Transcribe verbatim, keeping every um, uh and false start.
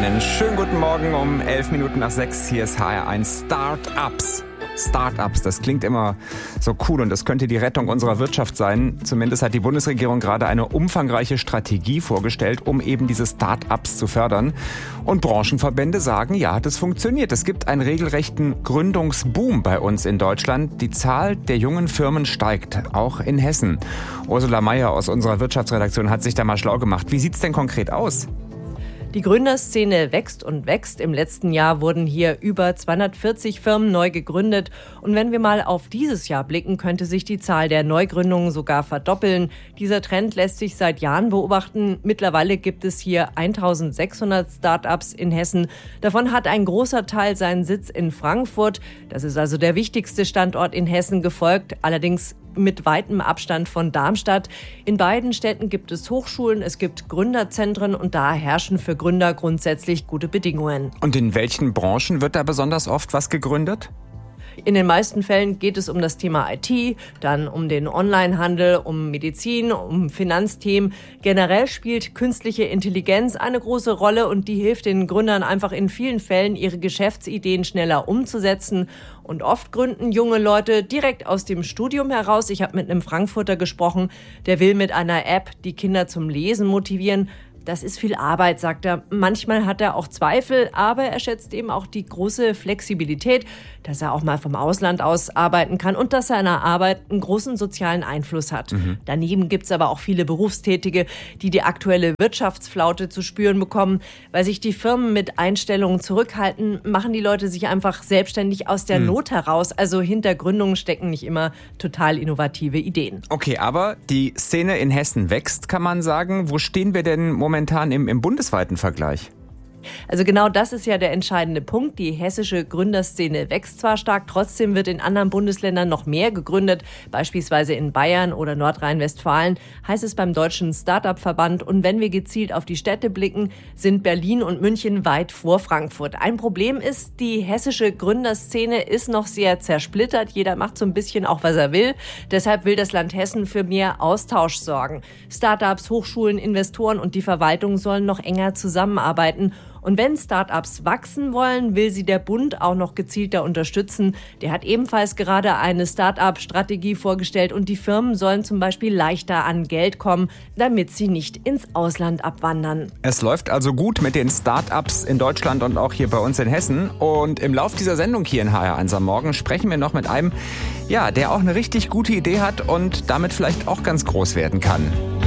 Einen schönen guten Morgen um elf Minuten nach sechs. Hier ist H R eins Start-ups. Start-ups, das klingt immer so cool und das könnte die Rettung unserer Wirtschaft sein. Zumindest hat die Bundesregierung gerade eine umfangreiche Strategie vorgestellt, um eben diese Start-ups zu fördern. Und Branchenverbände sagen, ja, das funktioniert. Es gibt einen regelrechten Gründungsboom bei uns in Deutschland. Die Zahl der jungen Firmen steigt, auch in Hessen. Ursula Meier aus unserer Wirtschaftsredaktion hat sich da mal schlau gemacht. Wie sieht's denn konkret aus? Die Gründerszene wächst und wächst. Im letzten Jahr wurden hier über zweihundertvierzig Firmen neu gegründet. Und wenn wir mal auf dieses Jahr blicken, könnte sich die Zahl der Neugründungen sogar verdoppeln. Dieser Trend lässt sich seit Jahren beobachten. Mittlerweile gibt es hier eintausendsechshundert Start-ups in Hessen. Davon hat ein großer Teil seinen Sitz in Frankfurt. Das ist also der wichtigste Standort in Hessen, gefolgt allerdings mit weitem Abstand von Darmstadt. In beiden Städten gibt es Hochschulen, es gibt Gründerzentren und da herrschen für Gründer grundsätzlich gute Bedingungen. Und in welchen Branchen wird da besonders oft was gegründet? In den meisten Fällen geht es um das Thema I T, dann um den Onlinehandel, um Medizin, um Finanzthemen. Generell spielt künstliche Intelligenz eine große Rolle und die hilft den Gründern einfach in vielen Fällen, ihre Geschäftsideen schneller umzusetzen. Und oft gründen junge Leute direkt aus dem Studium heraus. Ich habe mit einem Frankfurter gesprochen, der will mit einer App die Kinder zum Lesen motivieren. Das ist viel Arbeit, sagt er. Manchmal hat er auch Zweifel, aber er schätzt eben auch die große Flexibilität, dass er auch mal vom Ausland aus arbeiten kann und dass seine Arbeit einen großen sozialen Einfluss hat. Mhm. Daneben gibt es aber auch viele Berufstätige, die die aktuelle Wirtschaftsflaute zu spüren bekommen. Weil sich die Firmen mit Einstellungen zurückhalten, machen die Leute sich einfach selbstständig aus der mhm. Not heraus. Also hinter Gründungen stecken nicht immer total innovative Ideen. Okay, aber die Szene in Hessen wächst, kann man sagen. Wo stehen wir denn momentan? Momentan im, im bundesweiten Vergleich? Also genau das ist ja der entscheidende Punkt. Die hessische Gründerszene wächst zwar stark, trotzdem wird in anderen Bundesländern noch mehr gegründet. Beispielsweise in Bayern oder Nordrhein-Westfalen, heißt es beim Deutschen Start-up-Verband. Und wenn wir gezielt auf die Städte blicken, sind Berlin und München weit vor Frankfurt. Ein Problem ist, die hessische Gründerszene ist noch sehr zersplittert. Jeder macht so ein bisschen auch, was er will. Deshalb will das Land Hessen für mehr Austausch sorgen. Start-ups, Hochschulen, Investoren und die Verwaltung sollen noch enger zusammenarbeiten. Und wenn Start-ups wachsen wollen, will sie der Bund auch noch gezielter unterstützen. Der hat ebenfalls gerade eine Start-up-Strategie vorgestellt und die Firmen sollen zum Beispiel leichter an Geld kommen, damit sie nicht ins Ausland abwandern. Es läuft also gut mit den Start-ups in Deutschland und auch hier bei uns in Hessen. Und im Lauf dieser Sendung hier in H R eins am Morgen sprechen wir noch mit einem, ja, der auch eine richtig gute Idee hat und damit vielleicht auch ganz groß werden kann.